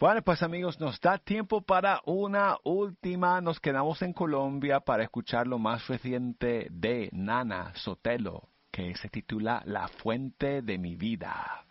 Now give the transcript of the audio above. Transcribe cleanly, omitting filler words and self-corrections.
Bueno, pues amigos, nos da tiempo para una última. Nos quedamos en Colombia para escuchar lo más reciente de Nana Sotelo, que se titula La fuente de mi vida.